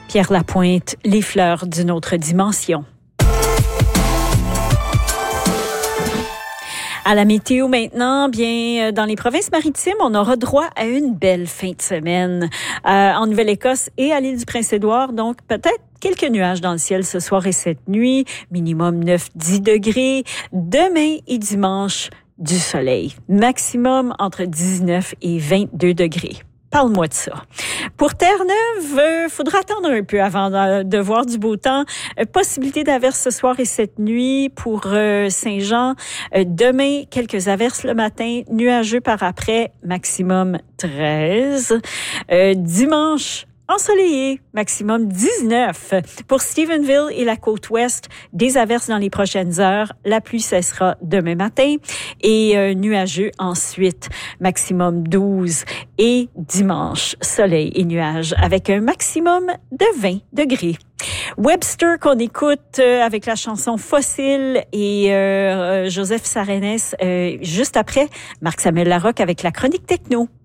Pierre Lapointe, les fleurs d'une autre dimension. À la météo maintenant, bien, dans les provinces maritimes, on aura droit à une belle fin de semaine. En Nouvelle-Écosse et à l'île du Prince-Édouard, donc peut-être quelques nuages dans le ciel ce soir et cette nuit, minimum 9-10 degrés. Demain et dimanche, du soleil, maximum entre 19 et 22 degrés. Parle-moi de ça. Pour Terre-Neuve, faudra attendre un peu avant de voir du beau temps. Possibilité d'averses ce soir et cette nuit pour Saint-Jean. Demain, quelques averses le matin, nuageux par après, maximum 13. Dimanche, ensoleillé, maximum 19. Pour Stephenville et la côte ouest, des averses dans les prochaines heures. La pluie cessera demain matin et nuageux ensuite, maximum 12. Et dimanche, soleil et nuages avec un maximum de 20 degrés. Webster qu'on écoute avec la chanson Fossile et Joseph Sarenès juste après, Marc-Samuel Larocque avec la chronique techno.